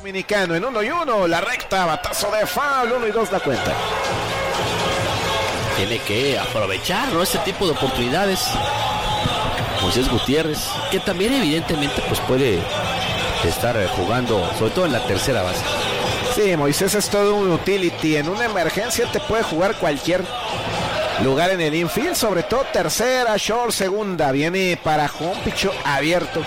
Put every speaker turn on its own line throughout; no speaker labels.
dominicano en 1-1, la recta, batazo de foul, 1-2 la cuenta.
Tiene que aprovechar, ¿no?, este tipo de oportunidades Moisés Gutiérrez, que también evidentemente pues puede estar jugando, sobre todo en la tercera base.
Sí, Moisés es todo un utility. En una emergencia te puede jugar cualquier lugar en el infield, sobre todo tercera, short, segunda. Viene para home, picho abierto.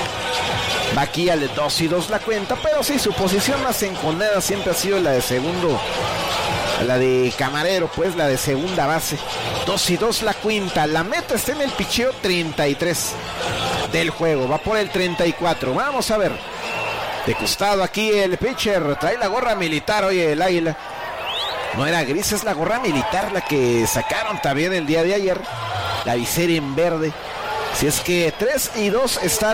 Va aquí al 2-2 la cuenta, pero sí, su posición más enconada siempre ha sido la de segundo, la de camarero, pues la de segunda base. 2-2 la cuenta. La meta está en el picheo 33 del juego. Va por el 34. Vamos a ver. De costado aquí el pitcher. Trae la gorra militar. Oye, el águila. No era gris, es la gorra militar la que sacaron también el día de ayer. La visera en verde. Si es que 3-2 está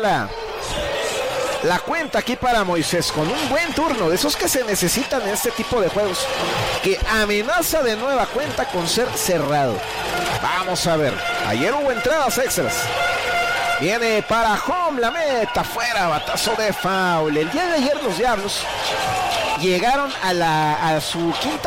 la cuenta aquí para Moisés, con un buen turno, de esos que se necesitan en este tipo de juegos, que amenaza de nueva cuenta con ser cerrado. Vamos a ver, ayer hubo entradas extras. Viene para home, la meta, fuera, batazo de foul. El día de ayer los Diablos llegaron a su quinta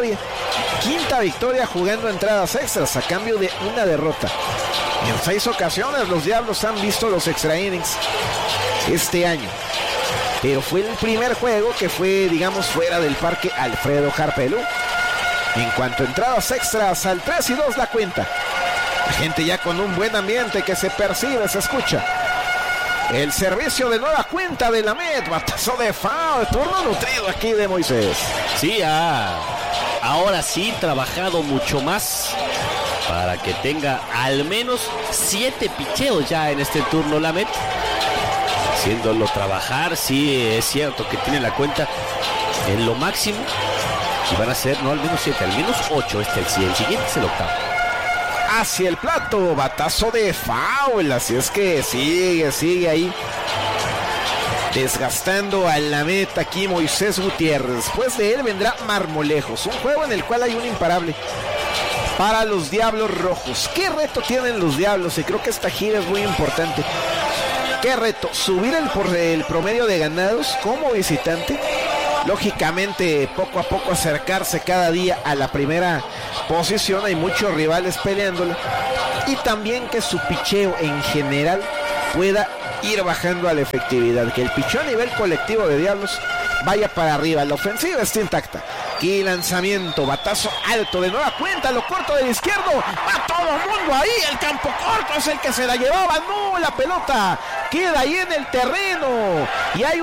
victoria jugando entradas extras a cambio de una derrota. Y en 6 ocasiones los Diablos han visto los extra innings este año, pero fue el primer juego que fue, digamos, fuera del parque Alfredo Harpelú. En cuanto a entradas extras, al 3-2 la cuenta. La gente ya con un buen ambiente que se percibe, se escucha. El servicio de nueva cuenta de la Met, batazo de foul, turno nutrido aquí de Moisés.
Sí, ahora sí trabajado mucho más para que tenga al menos 7 picheos ya en este turno la Met. Haciéndolo trabajar, sí, es cierto que tiene la cuenta en lo máximo. Y van a ser, no al menos 7, al menos 8 el siguiente es el octavo.
Hacia el plato, batazo de foul, así es que sigue ahí. Desgastando a la meta aquí Moisés Gutiérrez. Después de él vendrá Marmolejos, un juego en el cual hay un imparable para los Diablos Rojos. ¿Qué reto tienen los Diablos? Y creo que esta gira es muy importante. ¿Qué reto? Subir el promedio de ganados como visitante. Lógicamente, poco a poco acercarse cada día a la primera posición. Hay muchos rivales peleándola. Y también que su picheo en general pueda ir bajando a la efectividad. Que el picheo a nivel colectivo de Diablos vaya para arriba. La ofensiva está intacta. Aquí lanzamiento, batazo alto de nueva cuenta, lo corto del izquierdo. Va todo el mundo ahí. El campo corto es el que se la llevaba. No, la pelota queda ahí en el terreno. Y hay